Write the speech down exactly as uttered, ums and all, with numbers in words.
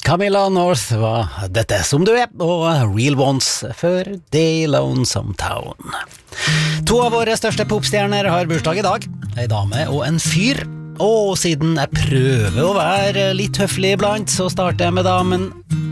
Camilla North var dette som du er, og Real Ones før Day Lonesome Town. To av våre største popstjerner har bursdag i dag, en dame og en fyr. Og siden jeg prøver å være litt høflig iblant, så starter jeg med damen.